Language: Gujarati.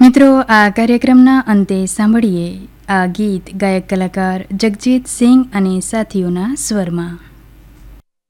મિત્રો, આ કાર્યક્રમના અંતે સાંભળીએ આ ગીત ગાયક કલાકાર જગજીત સિંહ અને સાથીઓના સ્વરમાં.